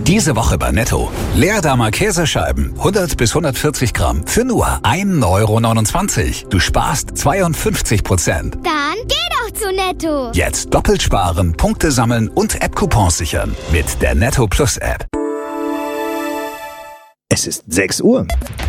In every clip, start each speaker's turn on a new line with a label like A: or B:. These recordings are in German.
A: Diese Woche bei Netto. Leerdammer Käsescheiben, 100 bis 140 Gramm, für nur 1,29 €. Du sparst 52%.
B: Dann geh doch zu Netto.
A: Jetzt doppelt sparen, Punkte sammeln und App-Coupons sichern. Mit der Netto Plus App.
C: Es ist 6 Uhr.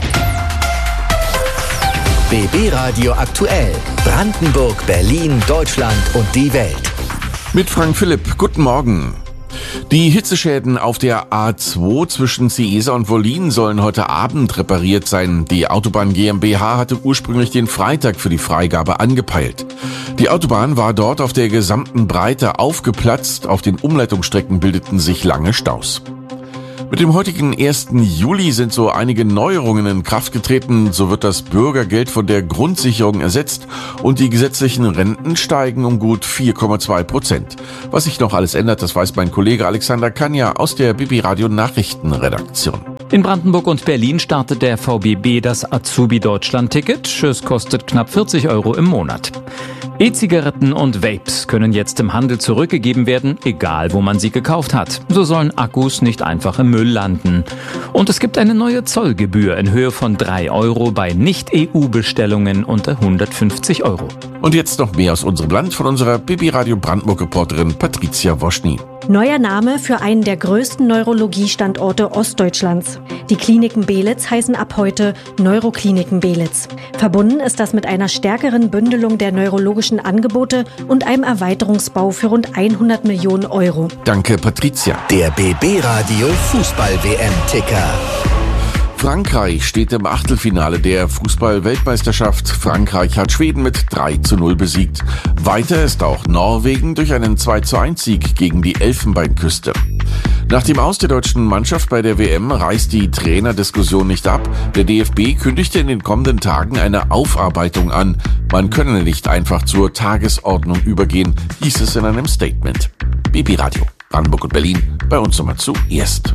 D: BB Radio aktuell. Brandenburg, Berlin, Deutschland und die Welt.
E: Mit Frank Philipp. Guten Morgen. Die Hitzeschäden auf der A2 zwischen Ciesa und Wollin sollen heute Abend repariert sein. Die Autobahn GmbH hatte ursprünglich den Freitag für die Freigabe angepeilt. Die Autobahn war dort auf der gesamten Breite aufgeplatzt. Auf den Umleitungsstrecken bildeten sich lange Staus. Mit dem heutigen 1. Juli sind so einige Neuerungen in Kraft getreten. So wird das Bürgergeld von der Grundsicherung ersetzt und die gesetzlichen Renten steigen um gut 4,2%. Was sich noch alles ändert, das weiß mein Kollege Alexander Kanja aus der BB Radio Nachrichtenredaktion.
F: In Brandenburg und Berlin startet der VBB das Azubi-Deutschland-Ticket. Es kostet knapp 40 € im Monat. E-Zigaretten und Vapes können jetzt im Handel zurückgegeben werden, egal wo man sie gekauft hat. So sollen Akkus nicht einfach im Müll landen. Und es gibt eine neue Zollgebühr in Höhe von 3 € bei Nicht-EU-Bestellungen unter 150 €.
E: Und jetzt noch mehr aus unserem Land von unserer BB Radio Brandenburg-Reporterin Patricia Woschny.
G: Neuer Name für einen der größten Neurologiestandorte Ostdeutschlands. Die Kliniken Beelitz heißen ab heute Neurokliniken Beelitz. Verbunden ist das mit einer stärkeren Bündelung der neurologischen Angebote und einem Erweiterungsbau für rund 100 Millionen €.
E: Danke, Patricia.
D: Der BB Radio Fußball-WM-Ticker.
E: Frankreich steht im Achtelfinale der Fußball-Weltmeisterschaft. Frankreich hat Schweden mit 3:0 besiegt. Weiter ist auch Norwegen durch einen 2:1-Sieg gegen die Elfenbeinküste. Nach dem Aus der deutschen Mannschaft bei der WM reißt die Trainerdiskussion nicht ab. Der DFB kündigte in den kommenden Tagen eine Aufarbeitung an. Man könne nicht einfach zur Tagesordnung übergehen, hieß es in einem Statement. BB Radio, Brandenburg und Berlin, bei uns nochmal zuerst.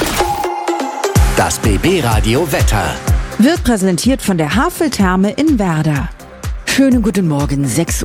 D: Das BB Radio Wetter
H: wird präsentiert von der Haveltherme in Werder. Schönen guten Morgen,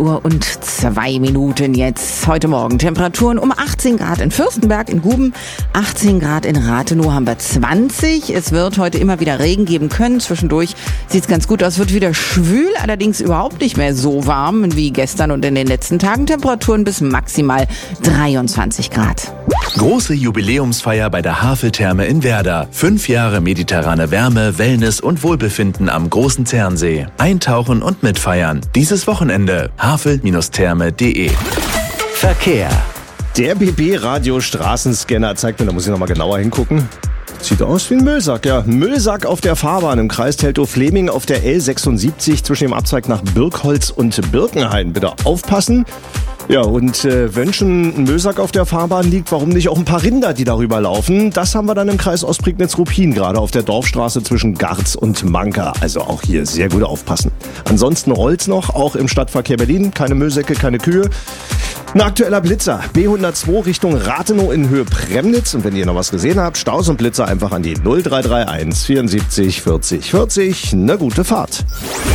H: 6:02 jetzt. Heute Morgen Temperaturen um 18 Grad in Fürstenberg, in Guben, 18 Grad in Rathenow haben wir 20. Es wird heute immer wieder Regen geben können. Zwischendurch sieht's ganz gut aus, wird wieder schwül, allerdings überhaupt nicht mehr so warm wie gestern und in den letzten Tagen. Temperaturen bis maximal 23 Grad.
I: Große Jubiläumsfeier bei der Haveltherme in Werder. 5 Jahre mediterrane Wärme, Wellness und Wohlbefinden am Großen Zernsee. Eintauchen und mitfeiern. Dieses Wochenende havel-therme.de.
D: Verkehr.
C: Der BB Radio Straßenscanner zeigt mir, da muss ich nochmal genauer hingucken. Sieht aus wie ein Müllsack, ja. Müllsack auf der Fahrbahn im Kreis Teltow-Fleming auf der L76 zwischen dem Abzweig nach Birkholz und Birkenhain. Bitte aufpassen. Ja, und wenn schon ein Müllsack auf der Fahrbahn liegt, warum nicht auch ein paar Rinder, die darüber laufen? Das haben wir dann im Kreis Ostprignitz-Ruppin, gerade auf der Dorfstraße zwischen Garz und Manka. Also auch hier sehr gut aufpassen. Ansonsten rollt's noch, auch im Stadtverkehr Berlin. Keine Müllsäcke, keine Kühe. Ein aktueller Blitzer, B102 Richtung Rathenow in Höhe Premnitz. Und wenn ihr noch was gesehen habt, Staus und Blitzer einfach an die 0331 74 40 40. Eine gute Fahrt.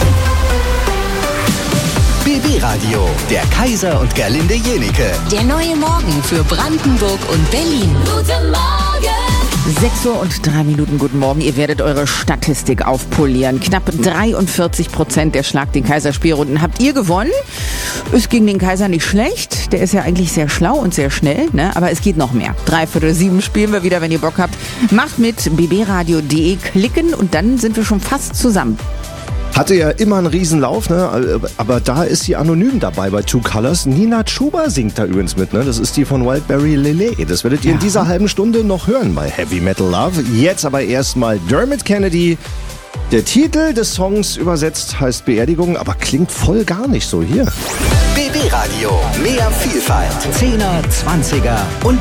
D: BB Radio, der Kaiser und Gerlinde Jenike.
J: Der neue Morgen für Brandenburg und Berlin. Guten Morgen!
H: 6:03, guten Morgen. Ihr werdet eure Statistik aufpolieren. Knapp 43% der Schlag den Kaiser Spielrunden habt ihr gewonnen. Ist gegen den Kaiser nicht schlecht. Der ist ja eigentlich sehr schlau und sehr schnell, ne? Aber es geht noch mehr. 6:45 spielen wir wieder, wenn ihr Bock habt. Macht mit bbradio.de klicken und dann sind wir schon fast zusammen.
C: Hatte ja immer einen Riesenlauf, ne? Aber da ist sie anonym dabei bei Two Colors. Nina Chuba singt da übrigens mit, ne? Das ist die von Wildberry Lillet. Das werdet ihr in dieser halben Stunde noch hören bei Heavy Metal Love. Jetzt aber erstmal Dermot Kennedy. Der Titel des Songs übersetzt heißt Beerdigung, aber klingt voll gar nicht so hier.
D: BB Radio, mehr Vielfalt, 10er, 20er und